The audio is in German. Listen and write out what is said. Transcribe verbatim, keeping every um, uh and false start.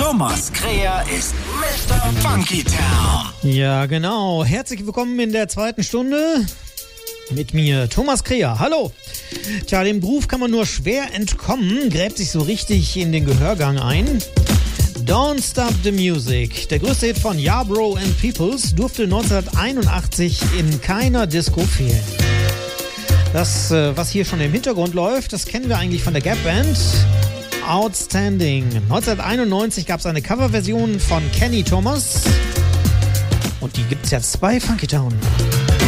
Thomas Kräher ist Mister Funky Town. Ja, genau. Herzlich willkommen in der zweiten Stunde mit mir, Thomas Kräher. Hallo. Tja, dem Groove kann man nur schwer entkommen, gräbt sich so richtig in den Gehörgang ein. Don't Stop the Music, der größte Hit von Yarbrough and Peoples, durfte neunzehnhunderteinundachtzig in keiner Disco fehlen. Das, was hier schon im Hintergrund läuft, das kennen wir eigentlich von der Gap Band. Outstanding. neunzehnhunderteinundneunzig gab es eine Coverversion von Kenny Thomas und die gibt es jetzt bei Funky Town.